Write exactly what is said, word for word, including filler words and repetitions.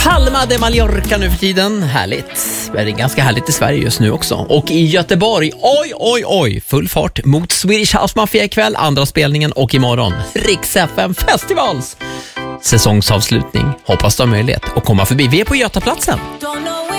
Palma de Mallorca nu för tiden. Härligt. Det är ganska härligt i Sverige just nu också. Och i Göteborg, oj, oj, oj. Full fart mot Swedish House Mafia ikväll. Andra spelningen och imorgon Rix F M Festivals säsongsavslutning. Hoppas du har möjlighet att komma förbi. Vi är på Götaplatsen.